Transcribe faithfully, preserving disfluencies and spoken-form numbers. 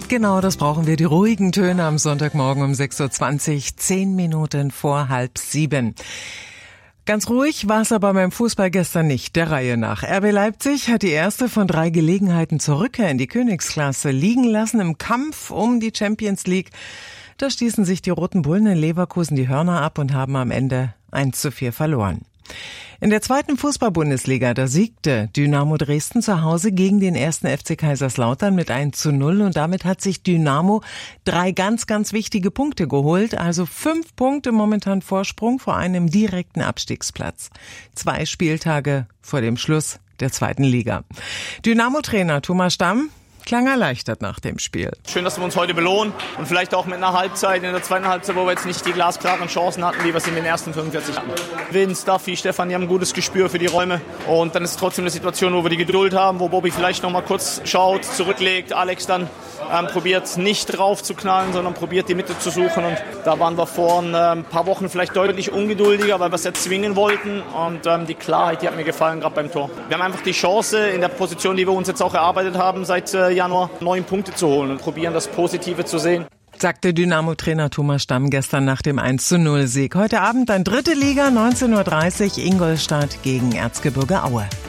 Genau, das brauchen wir, die ruhigen Töne am Sonntagmorgen um sechs Uhr zwanzig, zehn Minuten vor halb sieben. Ganz ruhig war es aber beim Fußball gestern nicht, der Reihe nach. R B Leipzig hat die erste von drei Gelegenheiten zur Rückkehr in die Königsklasse liegen lassen im Kampf um die Champions League. Da stießen sich die Roten Bullen in Leverkusen die Hörner ab und haben am Ende eins zu vier verloren. In der zweiten Fußball-Bundesliga, da siegte Dynamo Dresden zu Hause gegen den ersten F C Kaiserslautern mit eins zu null und damit hat sich Dynamo drei ganz, ganz wichtige Punkte geholt, also fünf Punkte momentan Vorsprung vor einem direkten Abstiegsplatz. Zwei Spieltage vor dem Schluss der zweiten Liga. Dynamo-Trainer Thomas Stamm klang erleichtert nach dem Spiel. Schön, dass wir uns heute belohnen und vielleicht auch mit einer Halbzeit, in der zweiten Halbzeit, wo wir jetzt nicht die glasklaren Chancen hatten, wie wir es in den ersten fünfundvierzig hatten. Vince, Duffy, Stefan, die haben ein gutes Gespür für die Räume und dann ist es trotzdem eine Situation, wo wir die Geduld haben, wo Bobby vielleicht noch mal kurz schaut, zurücklegt, Alex dann ähm, probiert nicht drauf zu knallen, sondern probiert die Mitte zu suchen und da waren wir vor ein äh, paar Wochen vielleicht deutlich ungeduldiger, weil wir es ja zwingen wollten und ähm, die Klarheit, die hat mir gefallen, gerade beim Tor. Wir haben einfach die Chance in der Position, die wir uns jetzt auch erarbeitet haben, seit äh, Januar neun Punkte zu holen und probieren, das Positive zu sehen. Sagte Dynamo-Trainer Thomas Stamm gestern nach dem eins zu null Sieg. Heute Abend dann dritte Liga, neunzehn Uhr dreißig, Ingolstadt gegen Erzgebirge Aue.